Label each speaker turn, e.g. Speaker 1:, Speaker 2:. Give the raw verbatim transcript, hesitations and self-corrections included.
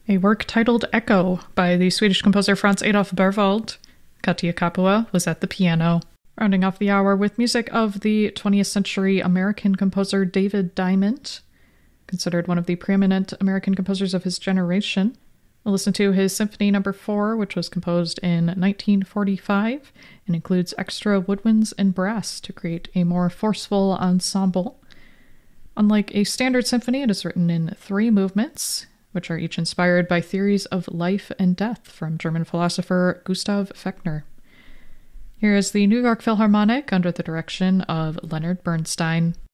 Speaker 1: A work titled Echo by the Swedish composer Franz Adolf Berwald. Katja Kapua was at the piano. Rounding off the hour with music of the twentieth century American composer David Diamond, considered one of the preeminent American composers of his generation. We'll listen to his Symphony Number four, which was composed in nineteen forty-five and includes extra woodwinds and brass to create a more forceful ensemble. Unlike a standard symphony, it is written in three movements, which are each inspired by theories of life and death from German philosopher Gustav Fechner. Here is the New York Philharmonic under the direction of Leonard Bernstein.